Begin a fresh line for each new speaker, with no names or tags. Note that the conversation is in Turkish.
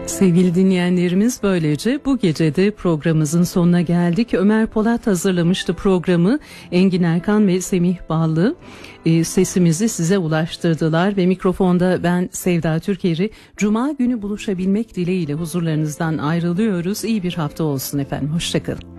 Sevgili dinleyenlerimiz, böylece bu gecede programımızın sonuna geldik. Ömer Polat hazırlamıştı programı. Engin Erkan ve Semih Ballı sesimizi size ulaştırdılar ve mikrofonda ben Sevda Türkeri. Cuma günü buluşabilmek dileğiyle huzurlarınızdan ayrılıyoruz. İyi bir hafta olsun efendim. Hoşça kalın.